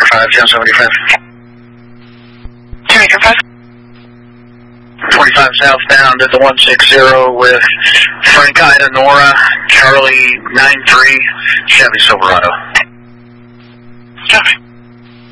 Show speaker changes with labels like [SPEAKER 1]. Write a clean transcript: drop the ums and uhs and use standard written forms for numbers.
[SPEAKER 1] 45, John 75.
[SPEAKER 2] Jamaica 5.
[SPEAKER 1] 45 southbound at the 160 with Frank Ida Nora, Charlie 93, Chevy Silverado.
[SPEAKER 2] Copy.